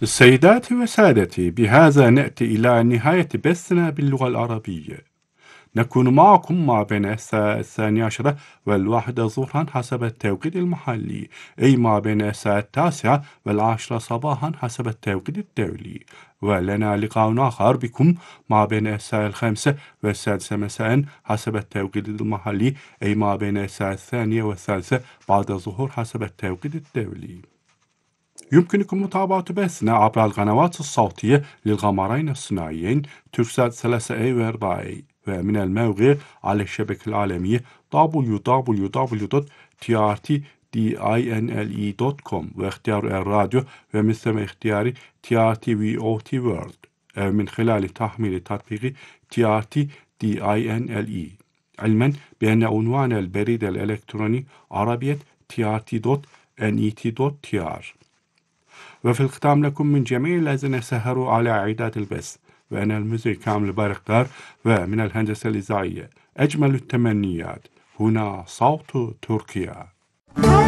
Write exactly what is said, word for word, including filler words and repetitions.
سيداتي وسادتي، بهذا نأتي إلى نهاية بثنا باللغة العربية. نكون معكم ما بين الساعة الثانية عشرة والواحدة ظهرا حسب التوقيت المحلي، أي ما بين الساعة التاسعة والعاشرة صباحا حسب التوقيت الدولي. ولنا لقاء آخر بكم ما بين الساعة الخامسة والسادسة مساء حسب التوقيت المحلي، أي ما بين الساعة الثانية والثالثة بعد الظهر حسب التوقيت الدولي. يمكنكم متابعة بثنا عبر القنوات الصوتية للقمرين الصناعيين تورسات ثلاثة إيه و أربعة إيه، ومن الموقع على الشبكة العالمية دبليو دبليو دبليو دوت تي آر تي دينله دوت كوم، واختيار الراديو ومثل اختيار تي آر تي في أو تي وورلد، أو من خلال تحميل تطبيق تي آر تي دينله. علما بأن عنوان البريد الإلكتروني عربية تي آر تي دوت نت دوت تي آر. وفي الختام لكم من جميع الذين سهروا على إعداد البث، وأنا المذيع كامل بارقدار، ومن الهندسة الإذاعية أجمل التمنيات. هنا صوت تركيا.